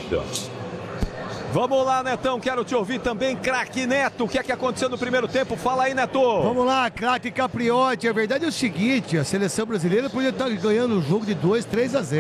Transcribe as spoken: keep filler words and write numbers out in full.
Neto. Vamos lá, Netão, quero te ouvir também, craque Neto. O que é que aconteceu no primeiro tempo? Fala aí, Neto. Vamos lá, craque Capriotti. A verdade é o seguinte, a seleção brasileira podia estar ganhando o jogo de dois, três a zero.